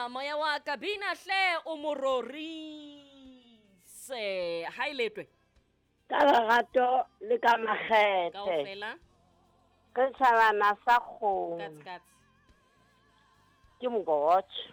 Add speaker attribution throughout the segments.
Speaker 1: moya wa ka bina hle o mororise ha iletwe
Speaker 2: ka lerato le ka makgethe
Speaker 1: kaofela
Speaker 2: ke tšhabana sa kgomo
Speaker 1: kats
Speaker 2: ke mogotšo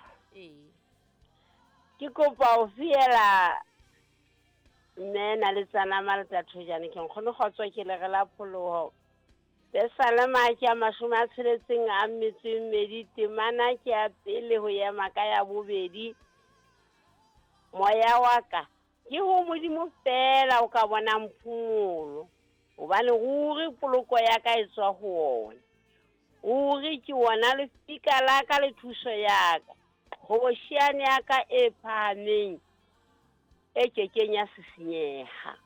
Speaker 2: ke kopa o fiela mme na le tsana malethathojane ke nkgone go tswa ke le gela phologo besale maatsi a 60 a mmedi temana ke a pele ho ema ka ya bobedi moya wa ka ke ho modimo fela o ka bona mpholo hobane ruri poloko ya ka e tswa ho ona ruri ke wona le fika la ka le thuso ya ka go shiane ya ka e phameng e kekenya sisinyeha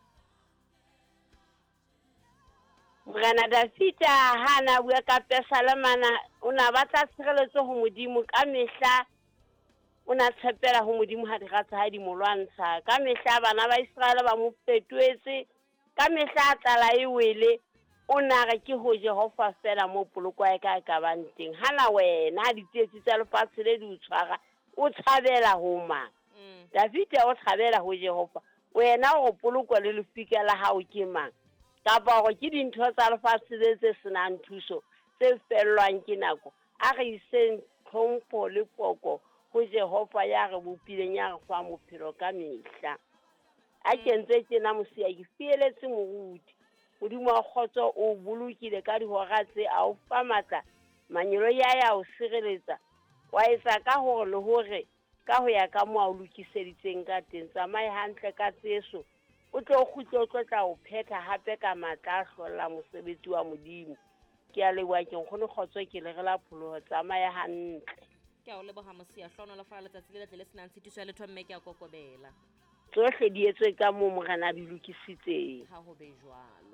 Speaker 2: Morena Dafita hana bua ka pesala mana ona batla tshireletso ho modimo ka mehla ona tshepela ho modimo ha di ratsa ha di molwantsha ka mehla bana ba Israel ba mo fetwetse ka mehla tlala e wele ona re ke ho Jehova fela mo poloko ya ka ba nteng hana wena ha ditetsi tsa lefatshe le di utshwara o tshabela ho ma Dafita o tshabela ho Jehova wena o poloko le lefika la hao ke mang kapa go ke dintho tsa lefatshe tse senang thuso tse fellwang ke nako a re iseng tlhompho le poko go Jehova ya re bopileng ya re fa mophelo ka mehla a kentse tsena mosia ke fieletse moruti modimo wa khotso o bolokile ka dihora tse a o fa matla manyelo ya o sireletsa wa etsa ka hore le hore ka ho ya ka mo a o lokiseditseng ka teng tsamaye hantle ka tseso o tlo khutlo o tla o phetha hape ka matla hlolla mosebetsi wa modimo ke a lewa ke nkgone khotso ke le gela pholo tsamaya hantle
Speaker 1: ke a o leboga mosia hlono la fa letsatsi le le senang tshitiso ya letho mme ke a kokobela
Speaker 2: tsohle di etswe ka mo morena di lokisitseng
Speaker 1: ha ho be jwalo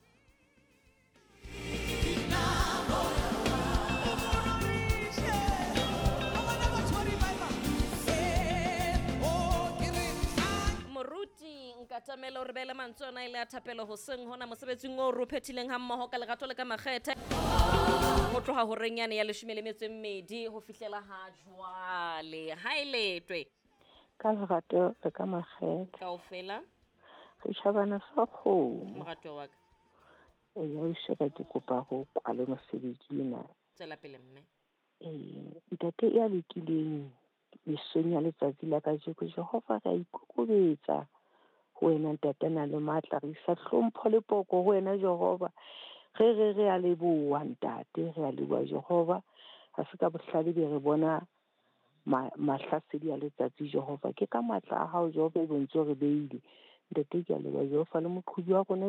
Speaker 1: moruti nka tamela hore bele mantsona ile a thapelo hoseng hona mosebetsing o ruphethileng ha mmoho ka lerato le ka makgethe go tloga ho renyane ya 12 ho fihlela ha jwale ha iletwe
Speaker 3: ka lerato le ka makgethe
Speaker 1: kaofela
Speaker 3: re tšhabana sa kgomo
Speaker 1: morato wa ka
Speaker 3: ya o sheba ke kopa go kwala mosebetsi ena
Speaker 1: tsela pele mme
Speaker 3: ntate ya lekileng mesong ya letsatsi la ka Jehova ga ikokobetsa ho wena ntate na le matla re sa hlompho le poko ho wena Jehova re a leboa ntate re a leboa Jehova ha se ka bohlale be re bona mahlasedi ya letsatsi Jehova ke ka matla a hao Jehova e bontse re beile ntate ke a leboa Jehova le moqhubi wa rona